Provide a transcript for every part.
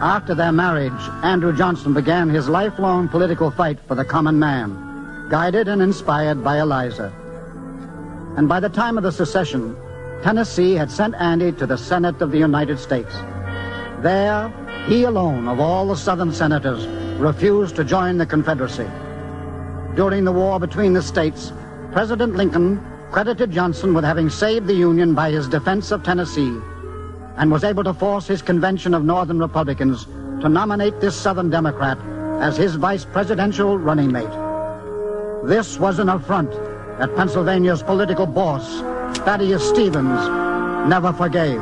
After their marriage, Andrew Johnson began his lifelong political fight for the common man, guided and inspired by Eliza. And by the time of the secession, Tennessee had sent Andy to the Senate of the United States. There, he alone of all the Southern senators refused to join the Confederacy. During the war between the states, President Lincoln credited Johnson with having saved the Union by his defense of Tennessee, and was able to force his convention of Northern Republicans to nominate this Southern Democrat as his vice presidential running mate. This was an affront that Pennsylvania's political boss, Thaddeus Stevens, never forgave.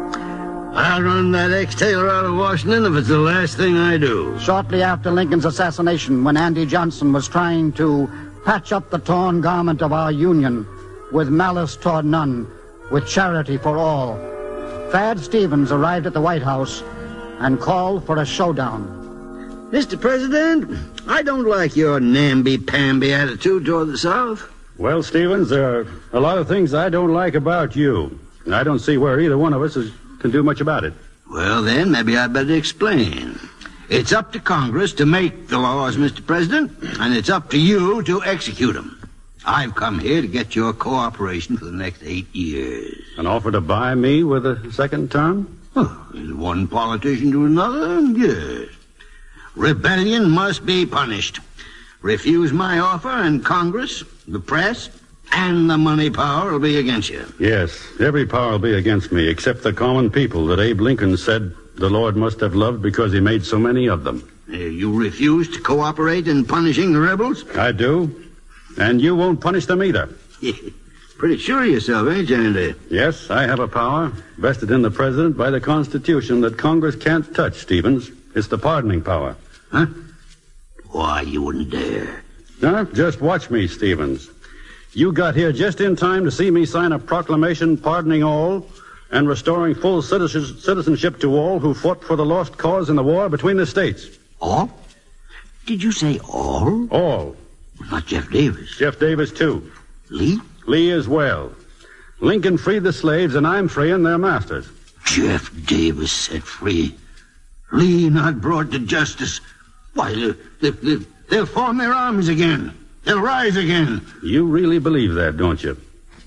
I'll run that ex-tailor out of Washington if it's the last thing I do. Shortly after Lincoln's assassination, when Andy Johnson was trying to patch up the torn garment of our Union with malice toward none, with charity for all, Thad Stevens arrived at the White House and called for a showdown. Mr. President, I don't like your namby-pamby attitude toward the South. Well, Stevens, there are a lot of things I don't like about you, and I don't see where either one of us can do much about it. Well, then, maybe I'd better explain. It's up to Congress to make the laws, Mr. President, and it's up to you to execute them. I've come here to get your cooperation for the next 8 years. An offer to buy me with a second term? One politician to another, yes. Rebellion must be punished. Refuse my offer, and Congress, the press, and the money power will be against you. Yes, every power will be against me, except the common people that Abe Lincoln said the Lord must have loved because he made so many of them. You refuse to cooperate in punishing the rebels? I do. And you won't punish them either. Pretty sure of yourself, ain't you, Andy? Yes, I have a power vested in the President by the Constitution that Congress can't touch, Stevens. It's the pardoning power. Huh? Why, you wouldn't dare. Now, just watch me, Stevens. You got here just in time to see me sign a proclamation pardoning all and restoring full citizenship to all who fought for the lost cause in the war between the states. All? Did you say all? All. Not Jeff Davis. Jeff Davis, too. Lee? Lee as well. Lincoln freed the slaves, and I'm freeing their masters. Jeff Davis set free. Lee not brought to justice. Why, they'll form their armies again. They'll rise again. You really believe that, don't you?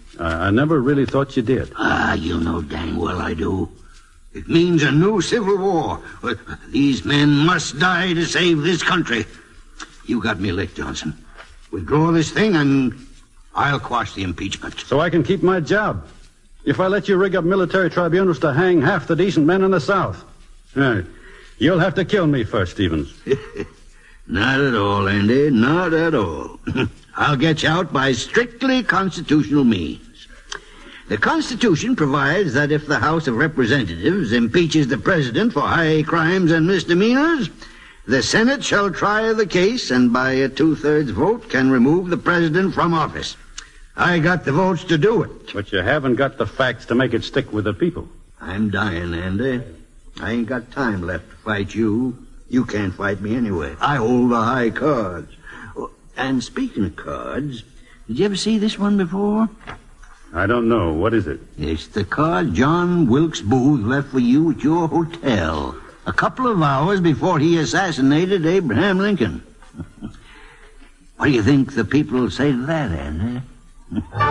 I never really thought you did. You know dang well I do. It means a new civil war. These men must die to save this country. You got me licked, Johnson. Withdraw this thing, and I'll quash the impeachment. So I can keep my job. If I let you rig up military tribunals to hang half the decent men in the South. You'll have to kill me first, Stevens. Not at all, Andy. Not at all. I'll get you out by strictly constitutional means. The Constitution provides that if the House of Representatives impeaches the President for high crimes and misdemeanors, the Senate shall try the case and by a 2/3 vote can remove the President from office. I got the votes to do it. But you haven't got the facts to make it stick with the people. I'm dying, Andy. I ain't got time left to fight you. You can't fight me anyway. I hold the high cards. And speaking of cards, did you ever see this one before? I don't know. What is it? It's the card John Wilkes Booth left for you at your hotel a couple of hours before he assassinated Abraham Lincoln. What do you think the people will say to that, Andy?